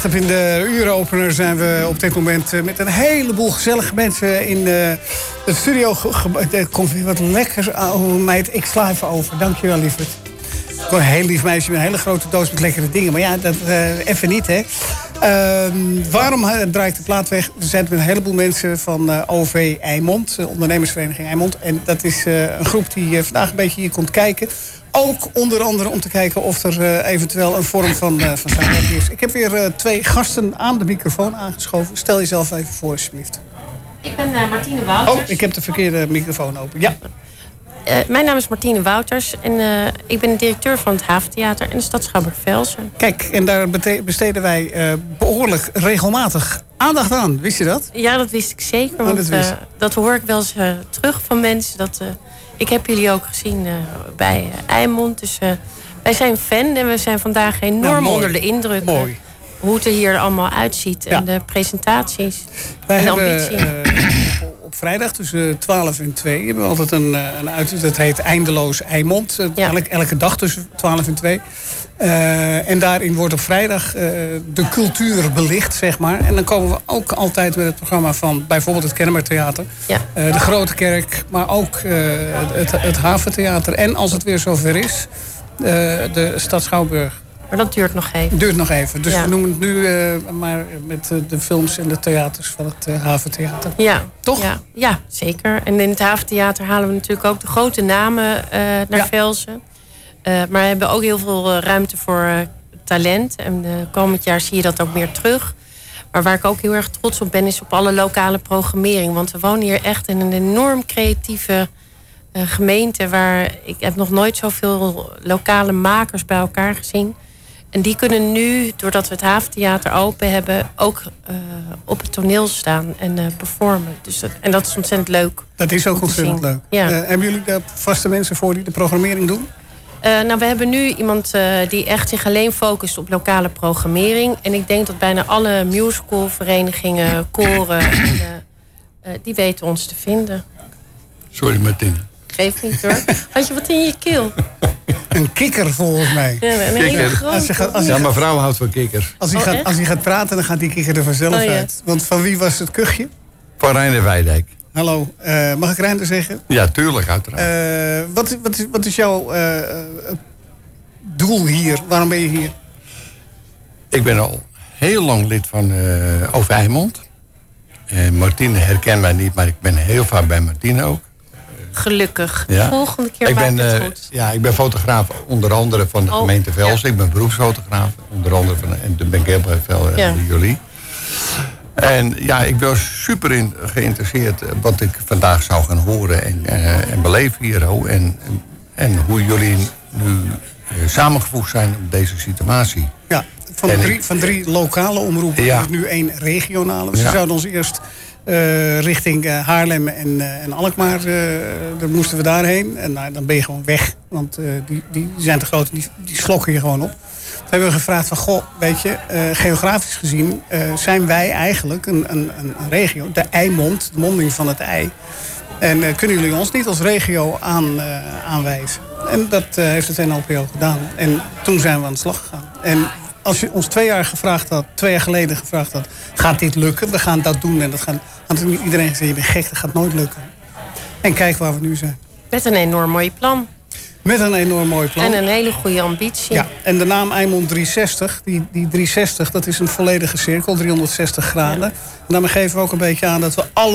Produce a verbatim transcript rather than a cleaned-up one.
In de uuropener zijn we op dit moment met een heleboel gezellige mensen in de studio. Er komt weer wat lekkers. Oh meid, ik sla even over. Dankjewel, lieverd. Ik een heel lief meisje met een hele grote doos met lekkere dingen. Maar ja, dat uh, even niet, hè. Uh, waarom uh, draait de plaat weg? Er zijn met een heleboel mensen van uh, O V Eimond, uh, ondernemersvereniging Eimond. En dat is uh, een groep die uh, vandaag een beetje hier komt kijken. Ook onder andere om te kijken of er uh, eventueel een vorm van, uh, van samenwerking is. Ik heb weer uh, twee gasten aan de microfoon aangeschoven. Stel jezelf even voor, alsjeblieft. Ik ben uh, Martine Wouters. Oh, ik heb de verkeerde microfoon open. Ja. Uh, mijn naam is Martine Wouters en uh, ik ben directeur van het Haventheater in de stad Schouwburg-Velsen. Kijk, en daar besteden wij uh, behoorlijk regelmatig aandacht aan. Wist je dat? Ja, dat wist ik zeker. Oh, want dat, uh, dat hoor ik wel eens uh, terug van mensen. Dat, uh, ik heb jullie ook gezien uh, bij uh, Eimond. Dus uh, wij zijn fan en we zijn vandaag enorm nou, onder de indruk. Mooi. Hoe het er hier allemaal uitziet. Ja. En de presentaties. Wij en de hebben, ambitie. Uh, op vrijdag tussen twaalf en twee hebben we altijd een, een uit. Dat heet Eindeloos Eimond. Ja. Elke, elke dag tussen twaalf en twee. Uh, en daarin wordt op vrijdag uh, de cultuur belicht, zeg maar. En dan komen we ook altijd met het programma van bijvoorbeeld het Kennemertheater. Ja. Uh, de Grote Kerk, maar ook uh, het, het, het Haventheater. En als het weer zover is, uh, de Stad Schouwburg. Maar dat duurt nog even. Duurt nog even. Dus ja. we noemen het nu uh, maar met uh, de films en de theaters van het uh, Haventheater. Ja. Toch? Ja. Ja, zeker. En in het Haventheater halen we natuurlijk ook de grote namen uh, naar ja. Velsen. Uh, maar we hebben ook heel veel uh, ruimte voor uh, talent. En uh, komend jaar zie je dat ook meer terug. Maar waar ik ook heel erg trots op ben, is op alle lokale programmering. Want we wonen hier echt in een enorm creatieve uh, gemeente. Waar ik heb nog nooit zoveel lokale makers bij elkaar gezien. En die kunnen nu, doordat we het Haventheater open hebben, ook uh, op het toneel staan en uh, performen. Dus dat, en dat is ontzettend leuk. Dat is ook ontzettend leuk. Ja. Uh, hebben jullie daar vaste mensen voor die de programmering doen? Uh, nou, we hebben nu iemand uh, die echt zich alleen focust op lokale programmering. En ik denk dat bijna alle musicalverenigingen, koren, en, uh, uh, die weten ons te vinden. Sorry, Martine. Geef niet hoor. Had je wat in je keel? Een kikker volgens mij. Ja, een hele kikker. grote. Als je gaat, als je Ja, gaat, mijn vrouw houdt van kikkers. als, hij Oh, gaat, als hij gaat praten, dan gaat die kikker er vanzelf Oh, ja. uit. Want van wie was het kuchje? Van Reiner Wijdijk. Hallo, uh, mag ik Reinder zeggen? Ja, tuurlijk, uiteraard. Uh, wat, wat, is, wat is jouw uh, doel hier? Waarom ben je hier? Ik ben al heel lang lid van uh, O V Eimond. Uh, Martine herkent mij niet, maar ik ben heel vaak bij Martine ook. Gelukkig. Ja. Volgende keer ik maakt ben, het uh, goed. Ja, ik ben fotograaf onder andere van de oh, gemeente Velsen. Ja. Ik ben beroepsfotograaf, onder andere van, en dan ben ik heel bij veel uh, Ja. jullie. En ja, ik was super in, geïnteresseerd wat ik vandaag zou gaan horen en, uh, en beleven hier. Oh, en, en, en hoe jullie nu uh, samengevoegd zijn op deze situatie. Ja, van drie, ik, van drie lokale omroepen ja. is het nu één regionale. Ze ja. zouden ons eerst uh, richting uh, Haarlem en, uh, en Alkmaar, uh, dan moesten we daarheen. En nou, dan ben je gewoon weg, want uh, die, die zijn te groot en die, die slokken je gewoon op. We hebben gevraagd van, goh, weet je, uh, geografisch gezien uh, zijn wij eigenlijk een, een, een regio, de Eimond, de monding van het ei. En uh, kunnen jullie ons niet als regio aan, uh, aanwijzen? En dat uh, heeft het N L P O gedaan. En toen zijn we aan de slag gegaan. En als je ons twee jaar gevraagd had, twee jaar geleden gevraagd had, gaat dit lukken? We gaan dat doen. En dat gaat, had iedereen gezegd, je bent gek, dat gaat nooit lukken. En kijk waar we nu zijn. Met een enorm mooi plan. Met een enorm mooi plan. En een hele goede ambitie. Ja, en de naam Eimond driehonderdzestig, die, die driehonderdzestig, dat is een volledige cirkel, driehonderdzestig graden. Ja. En daarmee geven we ook een beetje aan dat we alle